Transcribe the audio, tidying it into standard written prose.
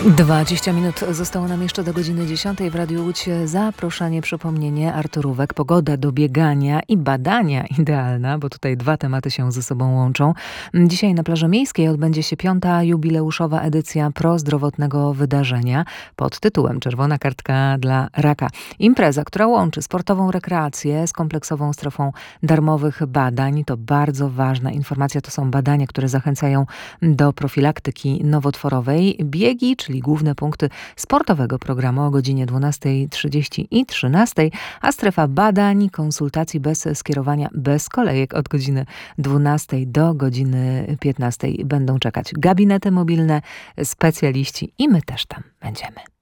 20 minut zostało nam jeszcze do godziny 10 w Radiu Łódź. Zaproszenie, przypomnienie, Arturówek, pogoda do biegania i badania idealna, bo tutaj dwa tematy się ze sobą łączą. Dzisiaj na plaży miejskiej odbędzie się 5. jubileuszowa edycja prozdrowotnego wydarzenia pod tytułem Czerwona kartka dla raka. Impreza, która łączy sportową rekreację z kompleksową strefą darmowych badań. To bardzo ważna informacja. To są badania, które zachęcają do profilaktyki nowotworowej. Biegi, czyli główne punkty sportowego programu o godzinie 12:30 i 13:00, a strefa badań, konsultacji bez skierowania, bez kolejek od godziny 12:00 do godziny 15:00 będą czekać gabinety mobilne, specjaliści i my też tam będziemy.